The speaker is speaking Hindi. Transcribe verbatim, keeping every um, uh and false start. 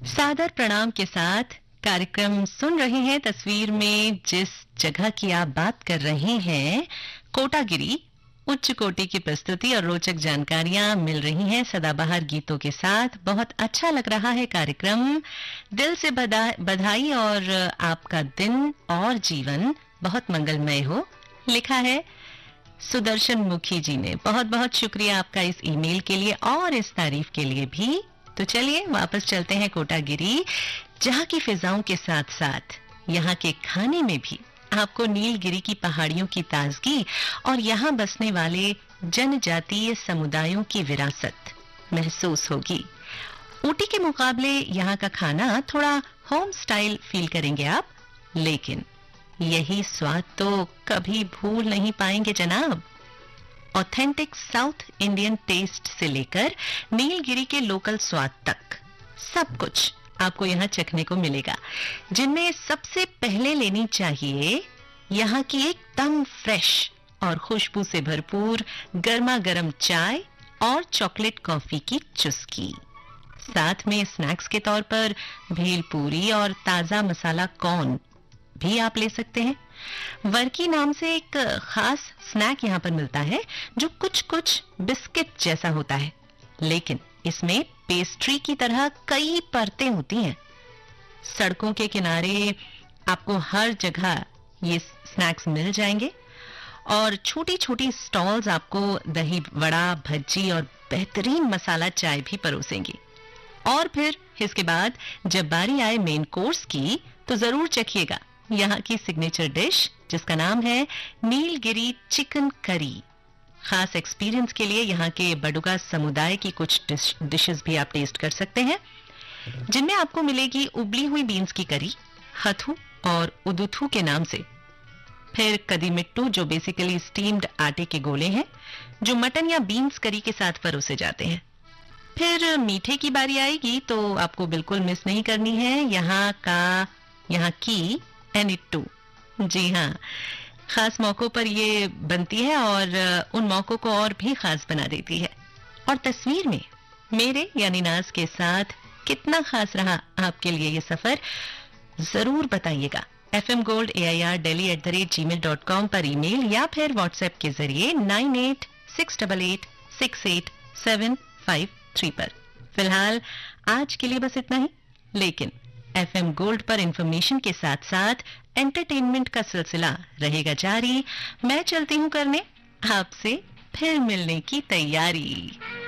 सादर प्रणाम के साथ कार्यक्रम सुन रहे हैं। तस्वीर में जिस जगह की आप बात कर रहे हैं, कोटागिरी, उच्च कोटि की प्रस्तुति और रोचक जानकारियां मिल रही हैं सदाबहार गीतों के साथ। बहुत अच्छा लग रहा है कार्यक्रम। दिल से बधाई और आपका दिन और जीवन बहुत मंगलमय हो, लिखा है सुदर्शन मुखी जी ने। बहुत बहुत शुक्रिया आपका इस ईमेल के लिए और इस तारीफ के लिए भी। तो चलिए वापस चलते हैं कोटागिरी, जहाँ की फिजाओं के साथ साथ यहाँ के खाने में भी आपको नीलगिरी की पहाड़ियों की ताजगी और यहाँ बसने वाले जनजातीय समुदायों की विरासत महसूस होगी। ऊटी के मुकाबले यहाँ का खाना थोड़ा होम स्टाइल फील करेंगे आप, लेकिन यही स्वाद तो कभी भूल नहीं पाएंगे जनाब। ऑथेंटिक साउथ इंडियन टेस्ट से लेकर नीलगिरी के लोकल स्वाद तक सब कुछ आपको यहाँ चखने को मिलेगा, जिनमें सबसे पहले लेनी चाहिए यहाँ की एकदम फ्रेश और खुशबू से भरपूर गर्मा गर्म चाय और चॉकलेट कॉफी की चुस्की। साथ में स्नैक्स के तौर पर भेलपूरी और ताजा मसाला कॉर्न भी आप ले सकते हैं। वर्की नाम से एक खास स्नैक यहाँ पर मिलता है जो कुछ कुछ बिस्किट जैसा होता है, लेकिन इसमें पेस्ट्री की तरह कई परतें होती हैं। सड़कों के किनारे आपको हर जगह ये स्नैक्स मिल जाएंगे और छोटी छोटी स्टॉल्स आपको दही वड़ा, भज्जी और बेहतरीन मसाला चाय भी परोसेंगी। और फिर इसके बाद जब बारी आए मेन कोर्स की, तो जरूर चखिएगा यहाँ की सिग्नेचर डिश जिसका नाम है नीलगिरी चिकन करी। खास एक्सपीरियंस के लिए यहाँ के बडुगा समुदाय की कुछ डिश, डिशेस भी आप टेस्ट कर सकते हैं, जिनमें आपको मिलेगी उबली हुई बीन्स की करी, हथू और उदुथू के नाम से। फिर कदीमिट्टू जो बेसिकली स्टीम्ड आटे के गोले हैं, जो मटन या बीन्स करी के साथ परोसे जाते हैं। फिर मीठे की बारी आएगी तो आपको बिल्कुल मिस नहीं करनी है यहाँ का यहाँ की एनिट्टू। जी हाँ, खास मौकों पर ये बनती है और उन मौकों को और भी खास बना देती है। और तस्वीर में मेरे यानी नाज के साथ कितना खास रहा आपके लिए ये सफर, जरूर बताइएगा। F M gold A I R daily at the rate ji mail dot com पर ईमेल या फिर व्हाट्सएप के जरिए nine eight six double eight six eight seven five three पर। फिलहाल आज के लिए बस इतना ही, लेकिन एफ एम गोल्ड पर इंफॉर्मेशन के साथ साथ एंटरटेनमेंट का सिलसिला रहेगा जारी। मैं चलती हूँ करने आपसे फिर मिलने की तैयारी।